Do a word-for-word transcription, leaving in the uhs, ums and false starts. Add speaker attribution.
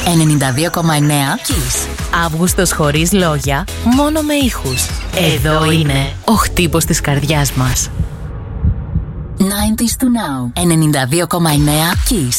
Speaker 1: ενενήντα δύο κόμμα εννέα Kiss.
Speaker 2: Αύγουστος χωρίς λόγια, μόνο με ήχους. Εδώ είναι ο χτύπος της καρδιάς μας.
Speaker 1: ενενήντα to Now, ενενήντα δύο κόμμα εννέα Kiss.